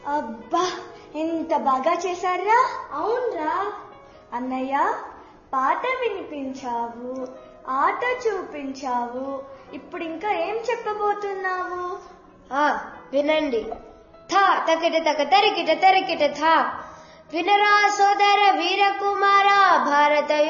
అబ్బా, ఎంత బాగా చేశారా! అవునరా అన్నయ్య, పాట వినిపించావు, ఆట చూపించావు, ఇప్పుడు ఇంకా ఏం చెప్పబోతున్నావు? వినండి. థా తకిట తక తరికిట తరికిట థా. వినరా సోదర వీర కుమార భారత